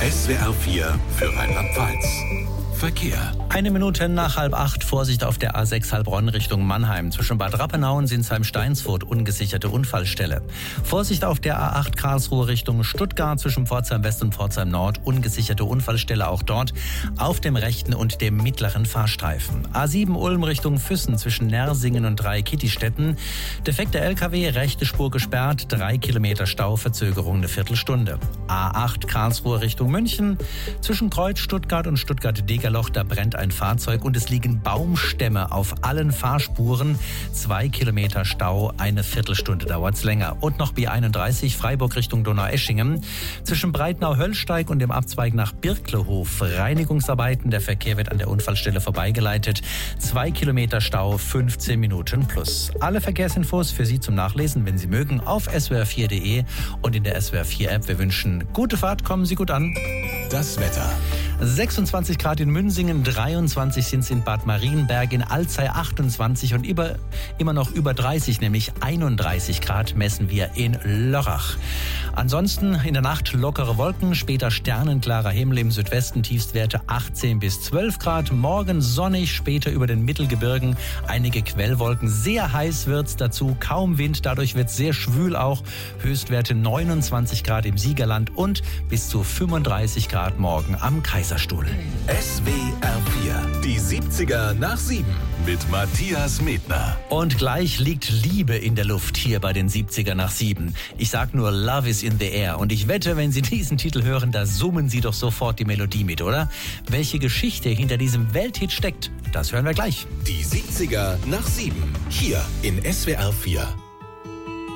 SWR 4 für Rheinland-Pfalz. Verkehr. 1 Minute nach 7:30, Vorsicht auf der A6 Heilbronn Richtung Mannheim. Zwischen Bad Rappenau und Sinsheim-Steinsfurt ungesicherte Unfallstelle. Vorsicht auf der A8 Karlsruhe Richtung Stuttgart zwischen Pforzheim West und Pforzheim Nord. Ungesicherte Unfallstelle auch dort auf dem rechten und dem mittleren Fahrstreifen. A7 Ulm Richtung Füssen zwischen Nersingen und Dreikietistetten. Defekter LKW, rechte Spur gesperrt, 3 Kilometer Stau, Verzögerung eine Viertelstunde. A8 Karlsruhe Richtung München. Zwischen Kreuz Stuttgart und Stuttgart-Degerloch, da brennt ein Fahrzeug und es liegen Baumstämme auf allen Fahrspuren. 2 Kilometer Stau, eine Viertelstunde dauert's länger. Und noch B31 Freiburg Richtung Donaueschingen. Zwischen Breitnau-Höllsteig und dem Abzweig nach Birklehof. Reinigungsarbeiten, der Verkehr wird an der Unfallstelle vorbeigeleitet. 2 Kilometer Stau, 15 Minuten plus. Alle Verkehrsinfos für Sie zum Nachlesen, wenn Sie mögen, auf swr4.de und in der SWR4 App. Wir wünschen gute Fahrt, kommen Sie gut an. Das Wetter. 26 Grad in Münsingen, 23 sind es in Bad Marienberg, in Alzey 28 und immer noch über 30, nämlich 31 Grad messen wir in Lörrach. Ansonsten in der Nacht lockere Wolken, später sternenklarer Himmel im Südwesten, Tiefstwerte 18 bis 12 Grad. Morgen sonnig, später über den Mittelgebirgen einige Quellwolken. Sehr heiß wird's dazu, kaum Wind, dadurch wird's sehr schwül auch. Höchstwerte 29 Grad im Siegerland und bis zu 35 Grad morgen am Kaiserstuhl. SWR 4, die 70er nach 7 mit Matthias Medner. Und gleich liegt Liebe in der Luft hier bei den 70er nach 7. Ich sag nur Love is in the air. Und ich wette, wenn Sie diesen Titel hören, da summen Sie doch sofort die Melodie mit, oder? Welche Geschichte hinter diesem Welthit steckt, das hören wir gleich. Die 70er nach 7, hier in SWR 4.